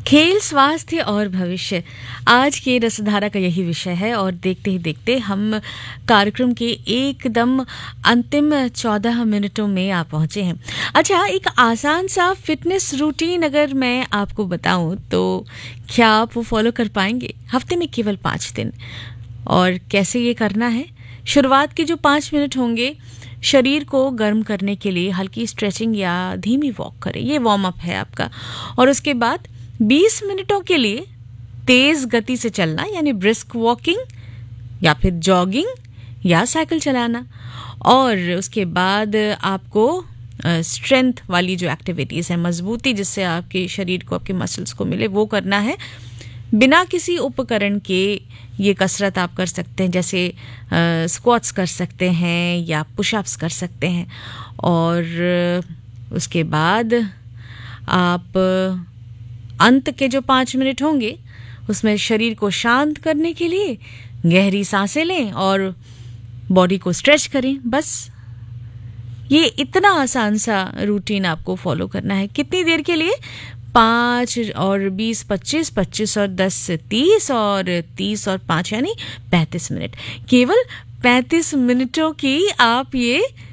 खेल, स्वास्थ्य और भविष्य आज के रसधारा का यही विषय है और देखते ही देखते हम कार्यक्रम के एकदम अंतिम 14 मिनटों में आ पहुंचे हैं। अच्छा, एक आसान सा फिटनेस रूटीन अगर मैं आपको बताऊं तो क्या आप वो फॉलो कर पाएंगे? हफ्ते में केवल 5 दिन। और कैसे ये करना है? शुरुआत के जो 5 मिनट होंगे, शरीर को गर्म करने के लिए हल्की स्ट्रेचिंग या धीमी वॉक करें। ये वार्म अप है आपका। और उसके बाद 20 मिनटों के लिए तेज गति से चलना, यानी ब्रिस्क वॉकिंग या फिर जॉगिंग या साइकिल चलाना। और उसके बाद आपको स्ट्रेंथ वाली जो एक्टिविटीज़ है, मजबूती जिससे आपके शरीर को, आपके मसल्स को मिले, वो करना है। बिना किसी उपकरण के ये कसरत आप कर सकते हैं, जैसे स्क्वाट्स कर सकते हैं या पुशअप्स कर सकते हैं। और उसके बाद आप अंत के जो 5 मिनट होंगे उसमें शरीर को शांत करने के लिए गहरी सांसें लें और बॉडी को स्ट्रेच करें। बस ये इतना आसान सा रूटीन आपको फॉलो करना है। कितनी देर के लिए? 5 और 20 25, 25 और 10 30 और 30 और 5 यानी 35 मिनट। केवल 35 मिनटों की आप ये